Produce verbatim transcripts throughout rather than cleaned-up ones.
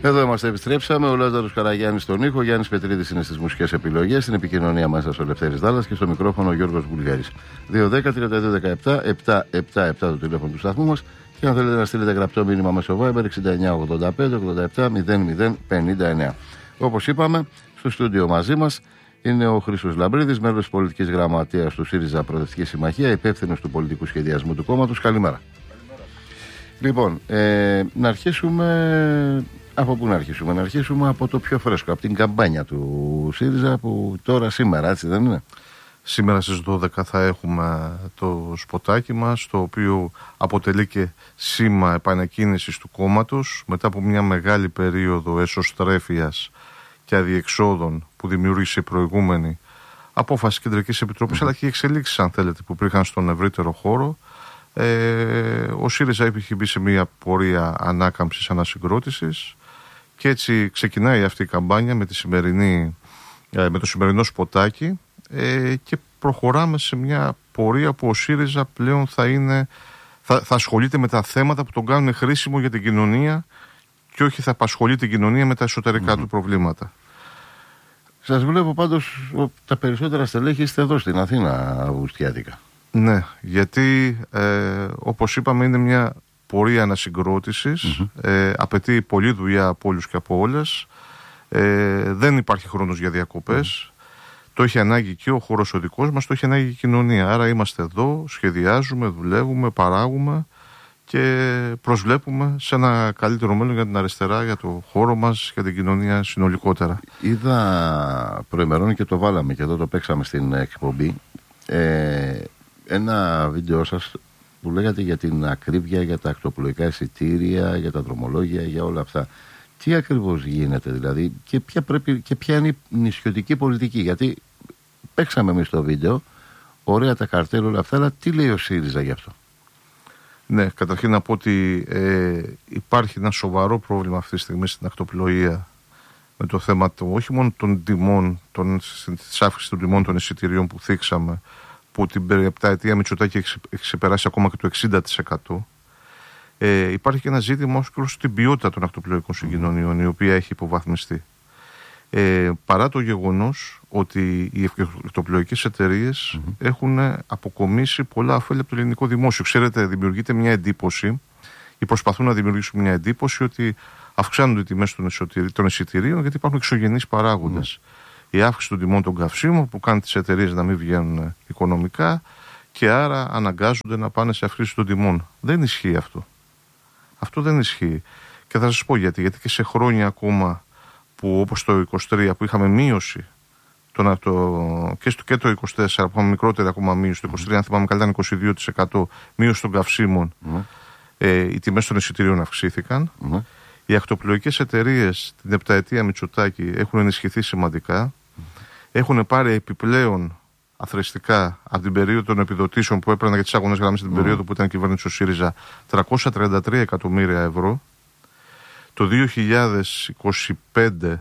Εδώ είμαστε, επιστρέψαμε. Ο Λάζαρος Καραγιάννης στον ήχο, Γιάννης Πετρίδης είναι στις μουσικές επιλογές, στην επικοινωνία μας ο Λευτέρης Δάλλας και στο μικρόφωνο ο Γιώργος Βουλγαρής. δύο δέκα τριάντα δύο δεκαεπτά επτακόσια εβδομήντα επτά το τηλέφωνο του σταθμού μας και αν θέλετε να στείλετε γραπτό μήνυμα μέσω Viber εξήντα εννιά ογδόντα πέντε ογδόντα επτά μηδέν μηδέν πενήντα εννέα. Όπως είπαμε, στο στούντιο μαζί μας είναι ο Χρήστος Λαμπρίδης, μέλος της πολιτικής γραμματείας του ΣΥΡΙΖΑ Προοδευτική Συμμαχία, υπεύθυνος του πολιτικού σχεδιασμού του κόμματος. Καλημέρα. Λοιπόν, ε, να αρχίσουμε. Από πού να αρχίσουμε, να αρχίσουμε από το πιο φρέσκο, από την καμπάνια του ΣΥΡΙΖΑ που τώρα σήμερα, έτσι δεν είναι? Σήμερα στις δώδεκα θα έχουμε το σποτάκι μας, το οποίο αποτελεί και σήμα επανεκκίνησης του κόμματος μετά από μια μεγάλη περίοδο εσωστρέφειας και αδιεξόδων που δημιούργησε η προηγούμενη απόφαση Κεντρικής Επιτροπής, mm-hmm. αλλά και οι εξελίξεις, αν θέλετε, που υπήρχαν στον ευρύτερο χώρο. Ε, ο ΣΥΡΙΖΑ είχε μπει σε μια πορεία ανάκαμψης, ανασυγκρότησης και έτσι ξεκινάει αυτή η καμπάνια με, τη σημερινή, ε, με το σημερινό σποτάκι ε, και προχωράμε σε μια πορεία που ο ΣΥΡΙΖΑ πλέον θα, είναι, θα, θα ασχολείται με τα θέματα που τον κάνουν χρήσιμο για την κοινωνία και όχι θα απασχολεί την κοινωνία με τα εσωτερικά mm-hmm. του προβλήματα. Σας βλέπω πάντως τα περισσότερα στελέχη είστε εδώ στην Αθήνα αυγουστιάτικα. Ναι, γιατί ε, όπως είπαμε είναι μια πορεία ανασυγκρότησης, mm-hmm. ε, απαιτεί πολλή δουλειά από όλους και από όλες, ε, δεν υπάρχει χρόνος για διακοπές, mm-hmm. το έχει ανάγκη και ο χώρος ο δικός μας, το έχει ανάγκη η κοινωνία, άρα είμαστε εδώ, σχεδιάζουμε, δουλεύουμε, παράγουμε και προσβλέπουμε σε ένα καλύτερο μέλλον για την αριστερά, για το χώρο μας, για την κοινωνία συνολικότερα. Είδα προημερών και το βάλαμε και εδώ το παίξαμε στην εκπομπή, ε, ένα βίντεο σας που λέγατε για την ακρίβεια, για τα ακτοπλοϊκά εισιτήρια, για τα δρομολόγια, για όλα αυτά. Τι ακριβώς γίνεται δηλαδή και ποια, πρέπει, και ποια είναι η νησιωτική πολιτική? Γιατί παίξαμε εμείς το βίντεο, ωραία τα καρτέλ, όλα αυτά, αλλά τι λέει ο ΣΥΡΙΖΑ γι' αυτό? Ναι, καταρχήν να πω ότι ε, υπάρχει ένα σοβαρό πρόβλημα αυτή τη στιγμή στην ακτοπλοεία με το θέμα το, όχι μόνο των τιμών, των, της αύξησης των τιμών των εισιτηρίων που θίξαμε, που την επταετία Μητσοτάκη έχει ξεπεράσει ακόμα και το εξήντα τοις εκατό. Ε, υπάρχει και ένα ζήτημα ως προς την ποιότητα των ακτοπλοϊκών συγκοινωνιών, η οποία έχει υποβαθμιστεί. Ε, παρά το γεγονός ότι οι ακτοπλοϊκές εταιρείες mm-hmm. έχουν αποκομίσει πολλά ωφέλη από το ελληνικό δημόσιο. Ξέρετε, δημιουργείται μια εντύπωση ή προσπαθούν να δημιουργήσουν μια εντύπωση ότι αυξάνονται οι τιμές των εισιτηρίων γιατί υπάρχουν εξωγενείς παράγοντες. Mm-hmm. Η αύξηση των τιμών των καυσίμων που κάνει τις εταιρείες να μην βγαίνουν οικονομικά και άρα αναγκάζονται να πάνε σε αύξηση των τιμών. Δεν ισχύει αυτό. Αυτό δεν ισχύει. Και θα σας πω γιατί. Γιατί και σε χρόνια ακόμα που όπως το είκοσι τρία που είχαμε μείωση το, το, και, στο, και το είκοσι τέσσερα που είχαμε μικρότερη ακόμα μείωση, το είκοσι τρία αν θυμάμαι καλά ήταν είκοσι δύο τοις εκατό μείωση των καυσίμων, mm. ε, οι τιμές των εισιτηρίων αυξήθηκαν. Mm. Οι ακτοπλοϊκές εταιρείες την επταετία Μητσοτάκη έχουν ενισχυθεί σημαντικά. Έχουν πάρει επιπλέον αθρηστικά από την περίοδο των επιδοτήσεων που έπαιρναν για τις αγωνές γραμμές την mm. περίοδο που ήταν κυβέρνηση ο ΣΥΡΙΖΑ τριακόσια τριάντα τρία εκατομμύρια ευρώ. Το δύο χιλιάδες είκοσι πέντε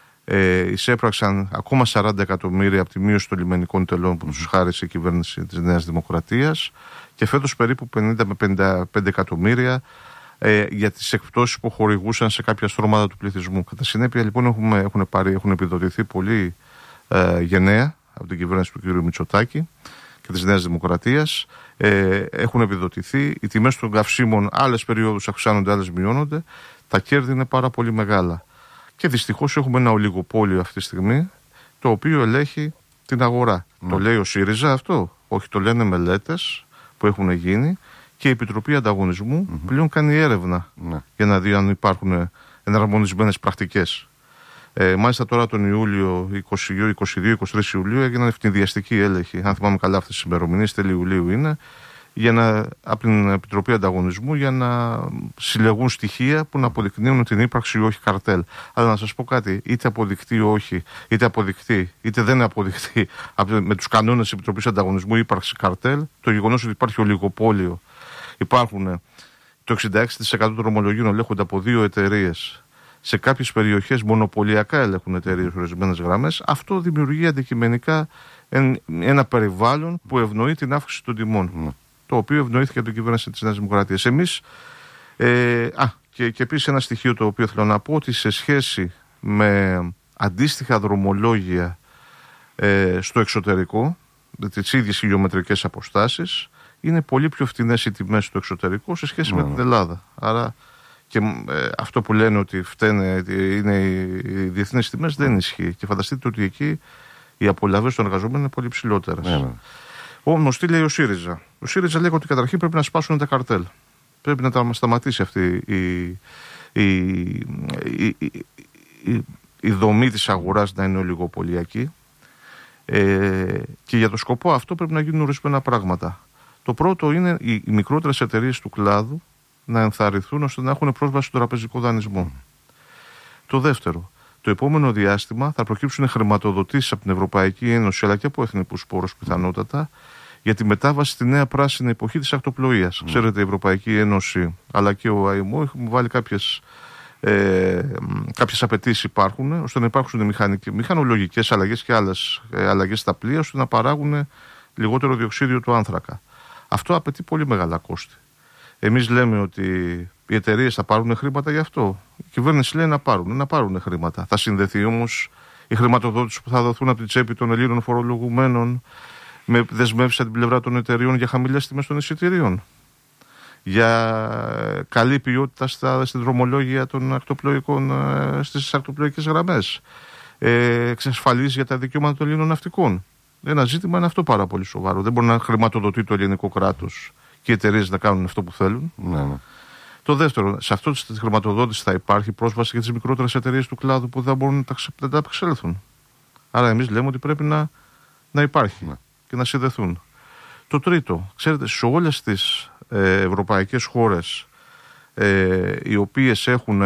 ε, εισέπραξαν ακόμα σαράντα εκατομμύρια από τη μείωση των λιμενικών τελών που mm. τους χάρισε η κυβέρνηση της Νέας Δημοκρατίας και φέτος περίπου πενήντα με πενήντα πέντε εκατομμύρια ε, για τις εκπτώσεις που χορηγούσαν σε κάποια στρώματα του πληθυσμού. Κατά συνέπεια λοιπόν έχουμε, έχουν, πάρει, έχουν επιδοτηθεί πολύ ε, γενναία από την κυβέρνηση του κ. Μητσοτάκη και της Νέας Δημοκρατίας. Ε, έχουν επιδοτηθεί, οι τιμές των καυσίμων άλλες περιόδους αυξάνονται, άλλες μειώνονται. Τα κέρδη είναι πάρα πολύ μεγάλα. Και δυστυχώς έχουμε ένα ολιγοπόλιο αυτή τη στιγμή, το οποίο ελέγχει την αγορά. Mm. Το λέει ο ΣΥΡΙΖΑ αυτό? Όχι, το λένε μελέτες που έχουν γίνει και η Επιτροπή Ανταγωνισμού mm-hmm. πλέον κάνει έρευνα mm. για να δει αν υπάρχουν εναρμονισμένες πρακτικές. Ε, μάλιστα τώρα τον Ιούλιο, είκοσι δύο είκοσι τρεις Ιουλίου έγιναν ευνηδιαστικοί έλεγχοι, αν θυμάμαι καλά αυτές τις ημερομηνίες, τέλη Ιουλίου είναι, για να, από την Επιτροπή Ανταγωνισμού για να συλλεγούν στοιχεία που να αποδεικνύουν την ύπαρξη ή όχι καρτέλ. Αλλά να σας πω κάτι, είτε αποδεικτεί ή όχι, είτε αποδεικτεί, είτε δεν αποδεικτεί με τους κανόνες της Επιτροπής Ανταγωνισμού η ύπαρξη καρτέλ, το γεγονός ότι υπάρχει ολιγοπόλιο, υπάρχουν το εξήντα έξι τοις εκατό των δρομολογίων ελέγχονται από δύο εταιρείες. Σε κάποιες περιοχές μονοπωλιακά ελέγχουν εταιρείες ορισμένες γραμμές. Αυτό δημιουργεί αντικειμενικά ένα περιβάλλον που ευνοεί την αύξηση των τιμών. Mm. Το οποίο ευνοήθηκε από την κυβέρνηση της Νέας Δημοκρατίας. Εμείς, ε, α, και, και επίσης ένα στοιχείο το οποίο θέλω να πω, ότι σε σχέση με αντίστοιχα δρομολόγια ε, στο εξωτερικό, τις ίδιες χιλιομετρικές αποστάσεις, είναι πολύ πιο φθηνές οι τιμές στο εξωτερικό σε σχέση mm. με την Ελλάδα. Άρα και ε, αυτό που λένε ότι φταίνε είναι οι διεθνείς τιμές δεν ισχύει. Και φανταστείτε ότι εκεί οι απολαβές των εργαζομένων είναι πολύ ψηλότερες. Mm. Όμως τι λέει ο ΣΥΡΙΖΑ? Ο ΣΥΡΙΖΑ λέει ότι καταρχήν πρέπει να σπάσουν τα καρτέλ. Πρέπει να τα σταματήσει αυτή η, η, η, η, η, η δομή της αγοράς να είναι ολιγοπωλιακή. Ε, και για το σκοπό αυτό πρέπει να γίνουν ορισμένα πράγματα. Το πρώτο είναι οι, οι μικρότερες εταιρείες του κλάδου να ενθαρρυνθούν ώστε να έχουν πρόσβαση στο τραπεζικό δανεισμό. Mm. Το δεύτερο, το επόμενο διάστημα θα προκύψουν χρηματοδοτήσεις από την Ευρωπαϊκή Ένωση αλλά και από εθνικούς πόρους πιθανότατα για τη μετάβαση στη νέα πράσινη εποχή της ακτοπλοείας. Mm. Ξέρετε, η Ευρωπαϊκή Ένωση αλλά και ο ΑΕΜΟ έχουν βάλει κάποιες, ε, κάποιες απαιτήσεις υπάρχουν ώστε να υπάρξουν μηχανολογικές αλλαγές και άλλες ε, αλλαγές στα πλοία ώστε να παράγουν λιγότερο διοξίδιο του άνθρακα. Αυτό απαιτεί πολύ μεγάλα κόστη. Εμείς λέμε ότι οι εταιρείες θα πάρουν χρήματα γι' αυτό. Η κυβέρνηση λέει να πάρουν, να πάρουν χρήματα. Θα συνδεθεί όμως η χρηματοδότηση που θα δοθούν από την τσέπη των Ελλήνων φορολογουμένων με δεσμεύσεις από την πλευρά των εταιρείων για χαμηλές τιμές των εισιτηρίων, για καλή ποιότητα στα, στην δρομολόγια των ακτοπλοϊκών, στις ακτοπλοϊκές γραμμές, ε, εξασφαλίζει για τα δικαιώματα των Ελλήνων ναυτικών. Ένα ζήτημα είναι αυτό πάρα πολύ σοβαρό. Δεν μπορεί να χρηματοδοτεί το ελληνικό κράτος και οι εταιρείες να κάνουν αυτό που θέλουν. Ναι, ναι. Το δεύτερο, σε αυτό τη χρηματοδότηση θα υπάρχει πρόσβαση για τις μικρότερες εταιρείες του κλάδου που δεν μπορούν να τα απεξέλθουν. Άρα εμείς λέμε ότι πρέπει να, να υπάρχει ναι. και να συνδεθούν. Το τρίτο, ξέρετε, σε όλες τις ε, ευρωπαϊκές χώρες ε, οι οποίες έχουν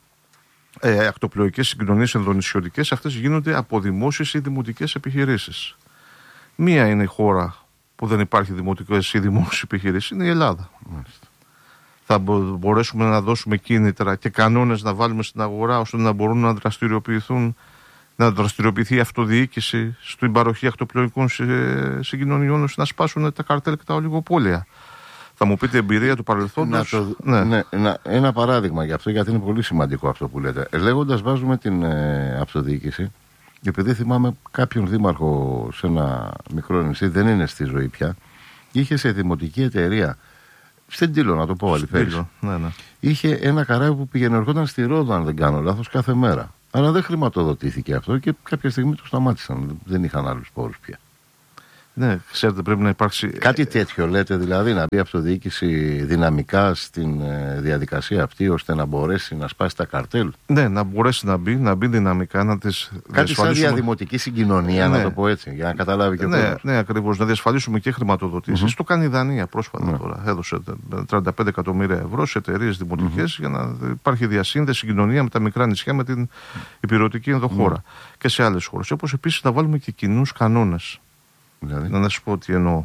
ε, ακτοπλοϊκές συγκοινωνίες ενδονησιωτικές, αυτές γίνονται από δημόσιες ή δημοτικές επιχειρήσεις. Μία είναι η χώρα που δεν υπάρχει δημοτικές ή δημόσιες επιχειρήσεις, είναι η Ελλάδα. Μάλιστα. Θα μπορέσουμε να δώσουμε κίνητρα και κανόνες να βάλουμε στην αγορά ώστε να μπορούν να δραστηριοποιηθούν, να δραστηριοποιηθεί η αυτοδιοίκηση στην παροχή ακτοπλοϊκών συγκοινωνιών ώστε να σπάσουν τα καρτέλ και τα ολιγοπόλια. Θα μου πείτε εμπειρία του παρελθόντος. Το... Ναι. Ναι, ένα, ένα παράδειγμα γι' αυτό, γιατί είναι πολύ σημαντικό αυτό που λέτε. Λέγοντας βάζουμε την ε, αυτοδιοίκηση, επειδή θυμάμαι κάποιον δήμαρχο σε ένα μικρό νησί, δεν είναι στη ζωή πια, είχε σε δημοτική εταιρεία, στην Τήλο να το πω αληθές, ναι, ναι. είχε ένα καράβι που πήγαινε ερχόταν στη Ρόδο, αν δεν κάνω λάθος, κάθε μέρα. Αλλά δεν χρηματοδοτήθηκε αυτό και κάποια στιγμή το σταμάτησαν. Δεν είχαν άλλους πόρους πια. Ναι, ξέρετε, πρέπει να υπάρξει. Κάτι τέτοιο λέτε, δηλαδή να μπει αυτοδιοίκηση δυναμικά στην ε, διαδικασία αυτή, ώστε να μπορέσει να σπάσει τα καρτέλ. Ναι, να μπορέσει να μπει, να μπει δυναμικά, να τις. Κάτι σαν διαδημοτική συγκοινωνία, ναι. να το πω έτσι, για να καταλάβει και ο ναι, κόσμος. Ναι, ακριβώς. Να διασφαλίσουμε και χρηματοδοτήσεις. Mm-hmm. Το κάνει η Δανία πρόσφατα mm. τώρα. Έδωσε τριάντα πέντε εκατομμύρια ευρώ σε εταιρείες δημοτικές mm-hmm. για να υπάρχει διασύνδεση, συγκοινωνία με τα μικρά νησιά, με την υπηρετική ενδοχώρα mm. και σε άλλες χώρες. Όπως επίσης να βάλουμε και κοινούς κανόνες. Δηλαδή. Να σας πω τι εννοώ.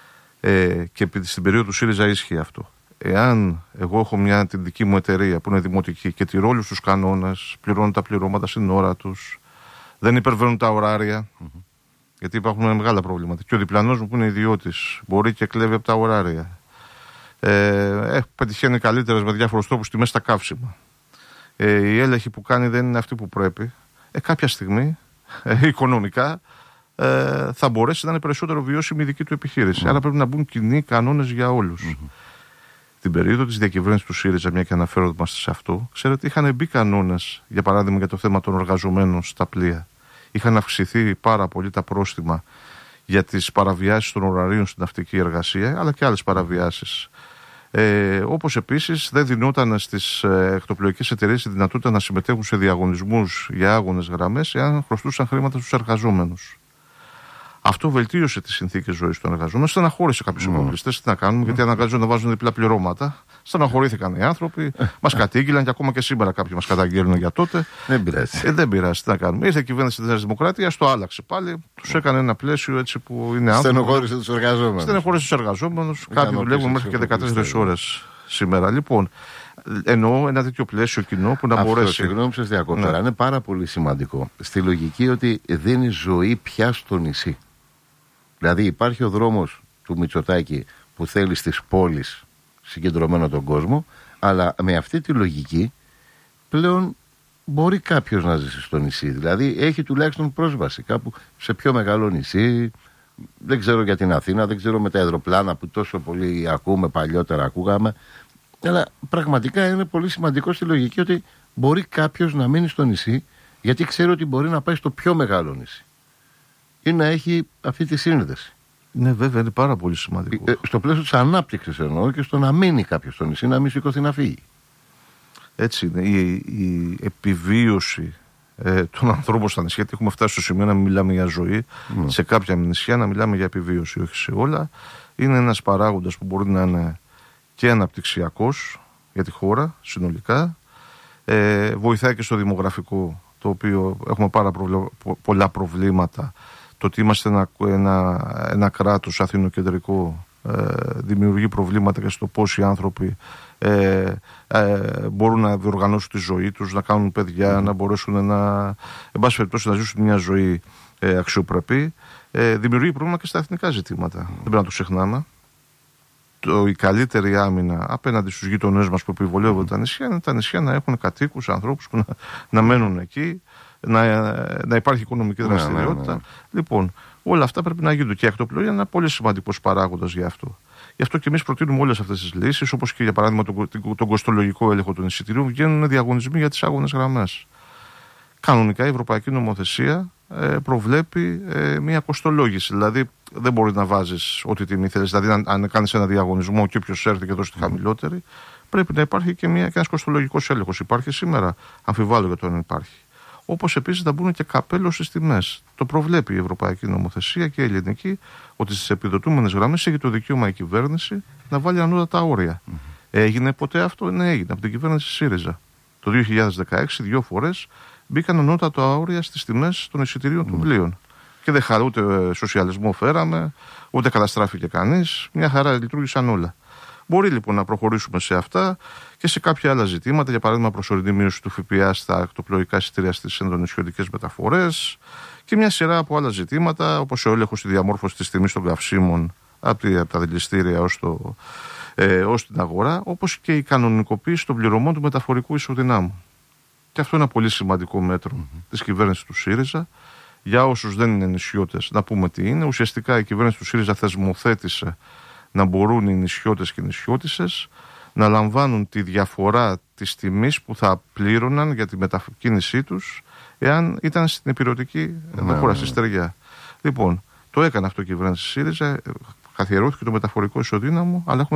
Ε, και στην περίοδο του ΣΥΡΙΖΑ ίσχυε αυτό. Εάν εγώ έχω μια την δική μου εταιρεία που είναι δημοτική και τηρώ όλους τους κανόνες, πληρώνω τα πληρώματα στην ώρα τους, δεν υπερβαίνουν τα ωράρια, mm-hmm. γιατί υπάρχουν μεγάλα προβλήματα. Και ο διπλανός μου που είναι ιδιώτης μπορεί και κλέβει από τα ωράρια. Ε, ε, πετυχαίνει καλύτερες με διάφορους τρόπους τιμές στα καύσιμα. Ε, η έλεγχη που κάνει δεν είναι αυτή που πρέπει. Ε, κάποια στιγμή, ε, οικονομικά, Ε, θα μπορέσει να είναι περισσότερο βιώσιμη η δική του επιχείρηση. Mm. Άρα πρέπει να μπουν κοινοί κανόνες για όλους. Mm-hmm. Την περίοδο της διακυβέρνησης του ΣΥΡΙΖΑ, μια και αναφέρομαστε σε αυτό, ξέρετε, είχαν μπει κανόνες, για παράδειγμα, για το θέμα των εργαζομένων στα πλοία. Είχαν αυξηθεί πάρα πολύ τα πρόστιμα για τις παραβιάσεις των ωραρίων στην ναυτική εργασία, αλλά και άλλες παραβιάσεις. Ε, όπως επίσης δεν δινόταν στις ε, ακτοπλοϊκές εταιρείες η δυνατότητα να συμμετέχουν σε διαγωνισμούς για άγονες γραμμές, εάν χρωστούσαν χρήματα στους εργαζόμενους. Αυτό βελτίωσε τις συνθήκες ζωής των εργαζομένων. Στεναχώρησε κάποιους υποκλειστές. Mm. Τι να κάνουμε, mm. γιατί αναγκάζονται να βάζουν διπλά πληρώματα. Στεναχωρήθηκαν οι άνθρωποι, μας κατήγγειλαν και ακόμα και σήμερα κάποιοι μας καταγγέλνουν για τότε. Δεν πειράζει. Ε, δεν πειράζει, τι να κάνουμε. Ήρθε η κυβέρνηση της Νέας Δημοκρατίας, το άλλαξε πάλι. Τους έκανε ένα πλαίσιο έτσι που είναι άνθρωποι. Στενοχώρησε τους εργαζόμενους. Στενοχώρησε τους εργαζόμενους. Κάποιοι δουλεύουν μέχρι και δεκατέσσερις ώρες σήμερα. Λοιπόν, εννοώ ένα τέτοιο πλαίσιο κοινό που να αυτό, μπορέσει. Συγγνώμη, σας διακόπτω. Ναι. Είναι πάρα πολύ σημαντικό. Στη λογική ότι δίνει ζωή πια στο νησί. Δηλαδή υπάρχει ο δρόμος του Μητσοτάκη που θέλει στις πόλεις συγκεντρωμένο τον κόσμο, Αλλά με αυτή τη λογική πλέον μπορεί κάποιος να ζήσει στο νησί. Δηλαδή έχει τουλάχιστον πρόσβαση κάπου σε πιο μεγάλο νησί. Δεν ξέρω για την Αθήνα, δεν ξέρω με τα αεροπλάνα που τόσο πολύ ακούμε, παλιότερα ακούγαμε. Αλλά πραγματικά είναι πολύ σημαντικό στη λογική ότι μπορεί κάποιος να μείνει στο νησί, γιατί ξέρει ότι μπορεί να πάει στο πιο μεγάλο νησί ή να έχει αυτή τη σύνδεση. Ναι, βέβαια, είναι πάρα πολύ σημαντικό. Ε, στο πλαίσιο της ανάπτυξης εννοώ, και στο να μείνει κάποιος στο νησί, να μην σηκωθεί να φύγει. Έτσι είναι. Η, η επιβίωση ε, των ανθρώπων στα νησιά, γιατί έχουμε φτάσει στο σημείο να μιλάμε για ζωή, mm. σε κάποια νησιά να μιλάμε για επιβίωση, όχι σε όλα. Είναι ένας παράγοντας που μπορεί να είναι και αναπτυξιακός για τη χώρα συνολικά. Ε, βοηθάει και στο δημογραφικό, το οποίο έχουμε πάρα προβλε... πολλά προβλήματα. Το ότι είμαστε ένα, ένα, ένα κράτος αθηνοκεντρικό ε, δημιουργεί προβλήματα και στο πώς οι άνθρωποι ε, ε, μπορούν να διοργανώσουν τη ζωή τους, να κάνουν παιδιά, mm. να μπορέσουν να, εν πάση περιπτώσει, να ζήσουν μια ζωή ε, αξιοπρεπή. Ε, δημιουργεί πρόβλημα και στα εθνικά ζητήματα. Mm. Δεν πρέπει να το ξεχνάμε. Το, η καλύτερη άμυνα απέναντι στους γείτονές μας που επιβολεύουν mm. τα νησιά είναι τα νησιά να έχουν κατοίκους, ανθρώπους που να, να μένουν εκεί, να, να υπάρχει οικονομική δραστηριότητα. Ναι, ναι, ναι. Λοιπόν, όλα αυτά πρέπει να γίνουν και η ακτοπλοεία είναι ένα πολύ σημαντικός παράγοντας για αυτό. Γι' αυτό και εμείς προτείνουμε όλες αυτές τις λύσεις, όπως και για παράδειγμα τον, τον κοστολογικό έλεγχο των εισιτηρίων, βγαίνουν διαγωνισμοί για τις άγονες γραμμές. Κανονικά η Ευρωπαϊκή Νομοθεσία ε, προβλέπει ε, μια κοστολόγηση. Δηλαδή δεν μπορεί να βάζεις ό,τι τιμή θέλεις. Δηλαδή, αν, αν κάνεις ένα διαγωνισμό και όποιος έρθει και δώσει τη χαμηλότερη, πρέπει να υπάρχει και, μια, και ένας κοστολογικός έλεγχος. Υπάρχει σήμερα, αμφιβάλλω για το αν υπάρχει. Όπως επίσης θα μπουν και καπέλο στις τιμές. Το προβλέπει η Ευρωπαϊκή Νομοθεσία και η ελληνική, ότι στις επιδοτούμενες γραμμές έχει το δικαίωμα η κυβέρνηση να βάλει ανώτατα όρια. Mm-hmm. Έγινε ποτέ αυτό? Ναι, έγινε από την κυβέρνηση ΣΥΡΙΖΑ. Το δύο χιλιάδες δεκαέξι, δύο φορές μπήκαν ανώτατα όρια στις τιμές των εισιτηρίων mm-hmm. των πλοίων. Και δεν χαρά, ούτε σοσιαλισμό φέραμε, ούτε καταστράφηκε κανείς. Μια χαρά λειτουργήσαν όλα. Μπορεί λοιπόν να προχωρήσουμε σε αυτά και σε κάποια άλλα ζητήματα, για παράδειγμα προσωρινή μείωση του ΦΠΑ στα ακτοπλοϊκά εισιτήρια στις ενδονησιωτικές μεταφορές και μια σειρά από άλλα ζητήματα, όπως ο έλεγχος στη διαμόρφωση της τιμής των καυσίμων από τα δηληστήρια ως, το, ε, ως την αγορά, όπως και η κανονικοποίηση των πληρωμών του μεταφορικού ισοδυνάμου. Και αυτό είναι ένα πολύ σημαντικό μέτρο mm-hmm. της κυβέρνησης του ΣΥΡΙΖΑ. Για όσους δεν είναι νησιώτες, να πούμε τι είναι. Ουσιαστικά η κυβέρνηση του ΣΥΡΙΖΑ θεσμοθέτησε να μπορούν οι νησιώτες και οι νησιώτισσες να λαμβάνουν τη διαφορά της τιμής που θα πλήρωναν για τη μετακίνησή τους εάν ήταν στην υπηρετική ναι, χώρα, στη στεριά. Λοιπόν, το έκανε αυτό η κυβέρνηση ΣΥΡΙΖΑ, καθιερώθηκε το μεταφορικό ισοδύναμο, αλλά έχουμε